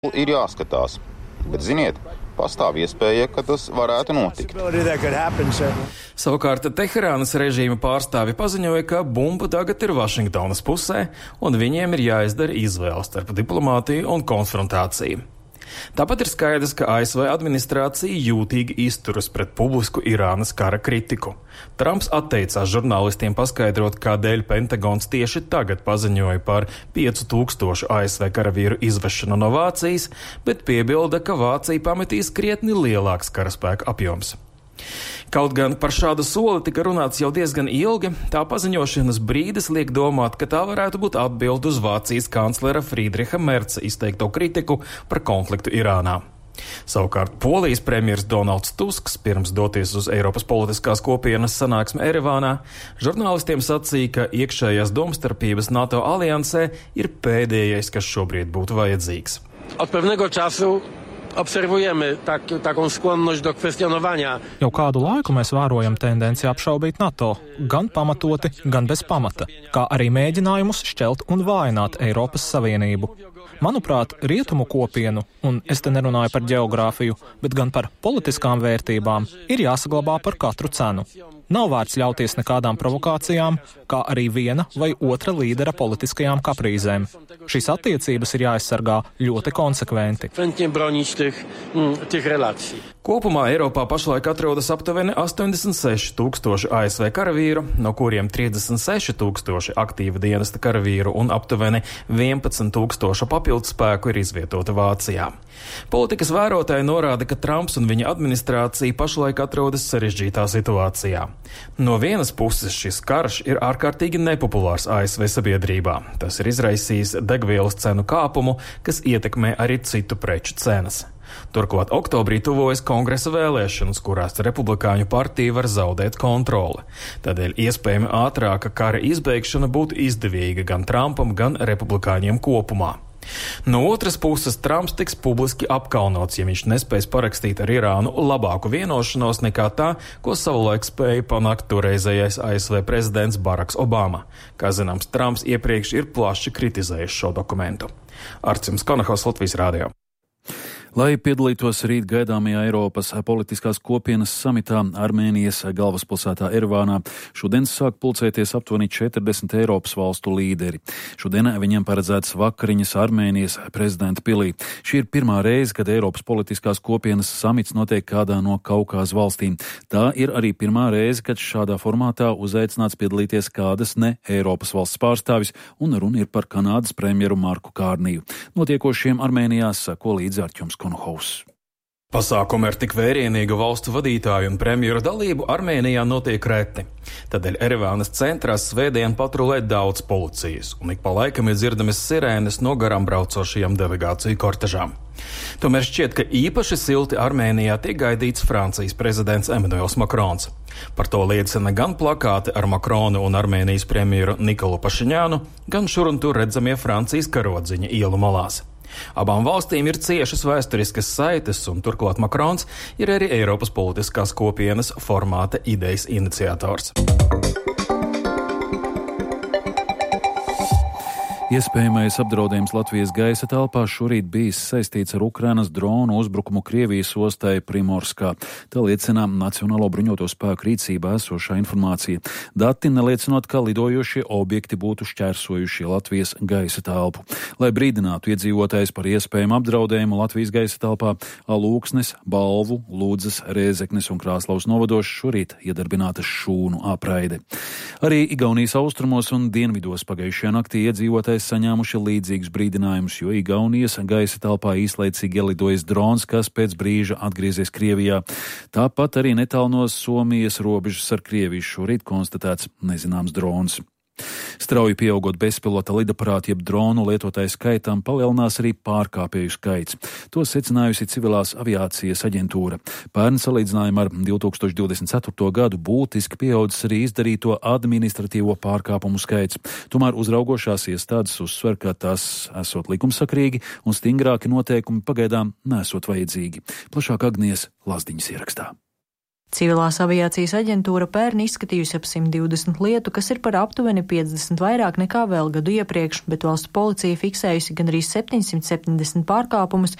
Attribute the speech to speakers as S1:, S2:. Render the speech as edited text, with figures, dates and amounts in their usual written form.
S1: Ir jāskatās, bet ziniet, pastāv iespēja, ka tas varētu notikt.
S2: Savukārt Teherānas režīma pārstāvi paziņoja, ka bumba tagad ir Vašingtonas pusē, un viņiem ir jāizdara izvēle starp diplomātiju un konfrontāciju. Tāpat ir skaidrs, ka ASV administrācija jūtīgi izturas pret publisku Irānas kara kritiku. Trumps atteicās žurnālistiem paskaidrot, kādēļ Pentagons tieši tagad paziņoja par 5000 ASV karavīru izvešanu no Vācijas, bet piebilda, ka Vācija pametīs krietni lielāks karaspēka apjoms. Kaut gan par šādu soli tika runāts jau diezgan ilgi, tā paziņošanas brīdis liek domāt, ka tā varētu būt atbilde uz Vācijas kanclera Friedricha Merca izteikto kritiku par konfliktu Irānā. Savukārt Polijas premjers Donalds Tusks pirms doties uz Eiropas politiskās kopienas sanāksmi Erevānā žurnālistiem sacīja, ka iekšējās domstarpības NATO aliansē ir pēdējais, kas šobrīd būtu vajadzīgs.
S3: Od pewnego czasu observujemy taką skłonność do kwestionowania.
S4: Jau kādu laiku mēs vērojam tendenci apšaubīt NATO, gan pamatoti, gan bez pamata, kā arī mēģinājumus šķelt un vājināt Eiropas Savienību. Manuprāt, rietumu kopienu, un es te nerunāju par ģeogrāfiju, bet gan par politiskām vērtībām, ir jāsaglabā par katru cenu. Nav vērts ļauties nekādām provokācijām, kā arī viena vai otra līdera politiskajām kaprīzēm. Šīs attiecības ir jāaizsargā ļoti konsekventi.
S2: Kopumā Eiropā pašlaik atrodas aptuveni 86 000 ASV karavīru, no kuriem 36 000 aktīva dienesta karavīru un aptuveni 11 000 papildus spēku ir izvietota Vācijā. Politikas vērotāji norāda, ka Trumps un viņa administrācija pašlaik atrodas sarežģītā situācijā. No vienas puses šis karš ir ārkārtīgi nepopulārs ASV sabiedrībā. Tas ir izraisījis degvielas cenu kāpumu, kas ietekmē arī citu preču cenas. Turklāt oktobrī tuvojas kongresa vēlēšanas, kurās republikāņu partija var zaudēt kontroli. Tādēļ iespējami ātrāka kara izbeigšana būtu izdevīga gan Trumpam, gan republikāņiem kopumā. No otras puses, Trumps tiks publiski apkaunots, ja viņš nespēs parakstīt ar Irānu labāku vienošanos nekā tā, ko savulaik spēja panākt toreizējais ASV prezidents Baraks Obama. Kā zināms, Trumps iepriekš ir plaši kritizējis šo dokumentu. Arcims Konahaus, Latvijas Rādio.
S5: Lai piedalītos rīt gaidāmajā Eiropas politiskās kopienas samitā Armēnijas galvaspilsētā Erevānā, šodien sāk pulcēties aptuveni 40 Eiropas valstu līderi. Šodien viņiem paredzētas vakariņas Armēnijas prezidenta pilī. Šī ir pirmā reize, kad Eiropas politiskās kopienas samits notiek kādā no Kaukāza valstīm. Tā ir arī pirmā reize, kad šādā formātā uzaicināts piedalīties kādas ne Eiropas valsts pārstāvis, un runa ir par Kanādas premjeru Marku Kārniju. Notiekošiem Armēnijā sako līdzi Arķums Konohaus.
S2: Pasākumi ar tik vērienīgu valstu vadītāju un premjeru dalību Armēnijā notiek reti. Tādēļ Erevānas centrā svētdien patrulē daudz policijas, un ik pa laikam ir dzirdamas sirēnes no garām braucošajām delegāciju kortežām. Tomēr šķiet, ka īpaši silti Armēnijā tiek gaidīts Francijas prezidents Emmanuels Macrons. Par to liecina gan plakāti ar Macronu un Armēnijas premjeru Nikolu Pašiņānu, gan šur un tur redzamie Francijas karodziņi ielu malās. Abām valstīm ir ciešas vēsturiskas saites, un turklāt Macrons ir arī Eiropas politiskās kopienas formāta idejas iniciators.
S5: Iespējamais apdraudējums Latvijas gaisa telpā šorīt bijis saistīts ar Ukrainas dronu uzbrukumu Krievijas ostai Primorskā. Tā liecina Nacionālo bruņoto spēku rīcībā esošā informācija. Dati neliecinot, ka lidojošie objekti būtu šķērsojuši Latvijas gaisa telpu. Lai brīdinātu iedzīvotājus par iespējamu apdraudējumu Latvijas gaisa telpā, Lūksnes, Balvu, Lūdzes, Rēzeknes un Krāslavas novados šorīt iedarbināta šūnu apraide. Arī Igaunijas austrumos un dienvidos pagājušajā naktī iedzīvotājs saņēmuši līdzīgus brīdinājumus, jo Igaunijas gaisa telpā īslaicīgi ielidojas drons, kas pēc brīža atgriezies Krievijā. Tāpat arī netālu no Somijas robežas ar Krieviju šorīt konstatēts nezināms drons. Strauji pieaugot bezpilota lidaparātu jeb dronu lietotāju skaitam, palielinās arī pārkāpēju skaits. To secinājusi Civilās aviācijas aģentūra. Pērn salīdzinājumā ar 2024. gadu būtiski pieaudzis arī izdarīto administratīvo pārkāpumu skaits. Tomēr uzraugošās iestādes uzsver, ka tas esot likumsakrīgi un stingrāki noteikumi pagaidām nesot vajadzīgi. Plašāk Agnijas Lazdiņas ierakstā.
S6: Civilās aviācijas aģentūra pērn izskatījusi ap 120 lietu, kas ir par aptuveni 50 vairāk nekā vēl gadu iepriekš, bet valsts policija fiksējusi gandrīz 770 pārkāpumus,